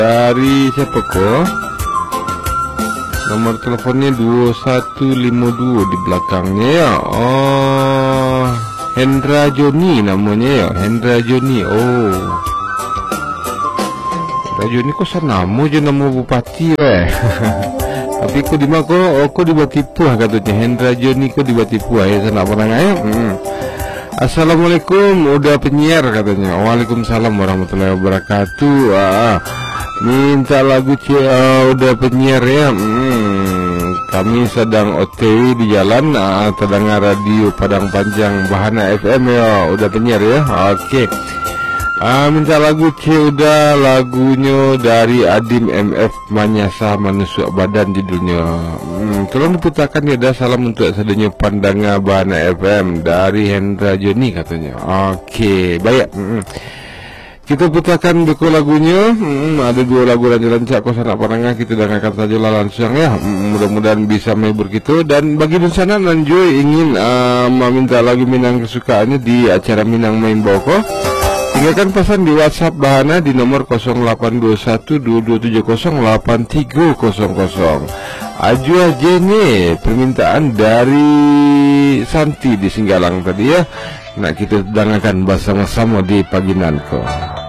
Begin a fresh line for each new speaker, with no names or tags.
Dari siapa kok? Nomor teleponnya 2152 di belakangnya ya. Oh, Hendra Joni namanya ya. Hendra Joni. Oh, Hendra Joni kok sanamo aja nama bupati tapi kok di mana kok dibatipu katanya Hendra Joni kok dibatipu ya sana pernah ya. Assalamualaikum, udah penyiar katanya. Waalaikumsalam warahmatullahi wabarakatuh. Minta lagu udah penyiar ya. Kami sedang OTW di jalan, terdengar radio Padang Panjang Bahana FM ya. Udah penyiar ya. Oke. Minta lagu udah, lagunya dari Adim MF Manyasa Manusuk Badan judulnya. Tolong diputarkan ya, ada salam untuk sadanya Pandanga Bahana FM dari Hendra Joni katanya. Oke, baik. Kita putarkan buku lagunya. Ada dua lagu rancak kosan Pananga, kita dengarkan saja langsung ya. Mudah-mudahan bisa menghibur kita. Dan bagi sana Nanjoy ingin meminta lagu Minang kesukaannya di acara Minang Main Boko, tinggalkan pesan di WhatsApp Bahana di nomor 082122708300. Aju aja nih permintaan dari Santi di Singgalang tadi ya. Nah, kita dengarkan bersama-sama di pagi nanko.